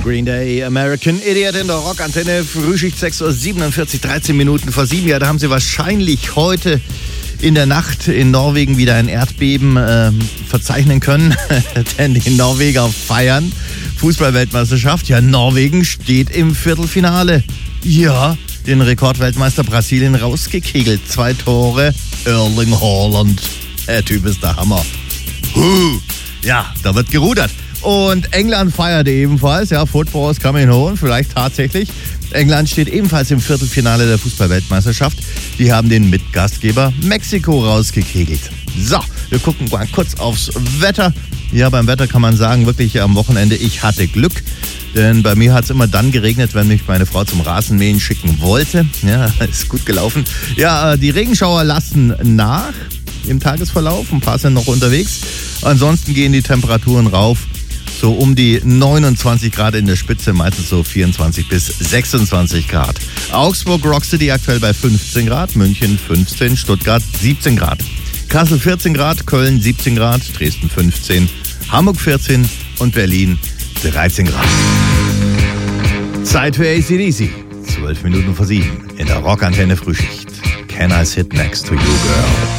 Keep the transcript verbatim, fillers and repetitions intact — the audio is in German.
Green Day, American Idiot in der Rockantenne. Frühschicht sechs Uhr siebenundvierzig, dreizehn Minuten vor sieben. Ja, da haben Sie wahrscheinlich heute in der Nacht in Norwegen wieder ein Erdbeben äh, verzeichnen können. Denn die Norweger feiern Fußball-Weltmeisterschaft. Ja, Norwegen steht im Viertelfinale. Ja, den Rekordweltmeister Brasilien rausgekegelt. Zwei Tore, Erling Haaland. Der Typ ist der Hammer. Huh. Ja, da wird gerudert. Und England feiert ebenfalls. Ja, Football is coming home, vielleicht tatsächlich. England steht ebenfalls im Viertelfinale der Fußball-Weltmeisterschaft. Die haben den Mitgastgeber Mexiko rausgekegelt. So, wir gucken mal kurz aufs Wetter. Ja, beim Wetter kann man sagen, wirklich am Wochenende, ich hatte Glück. Denn bei mir hat es immer dann geregnet, wenn mich meine Frau zum Rasenmähen schicken wollte. Ja, ist gut gelaufen. Ja, die Regenschauer lassen nach im Tagesverlauf. Ein paar sind noch unterwegs. Ansonsten gehen die Temperaturen rauf. So um die neunundzwanzig Grad in der Spitze, meistens so vierundzwanzig bis sechsundzwanzig Grad. Augsburg Rock City aktuell bei fünfzehn Grad, München fünfzehn, Stuttgart siebzehn Grad. Kassel vierzehn Grad, Köln siebzehn Grad, Dresden fünfzehn, Hamburg vierzehn und Berlin dreizehn Grad. Zeit für A C D C. zwölf Minuten vor sieben in der Rockantenne Frühschicht. Can I sit next to you, girl?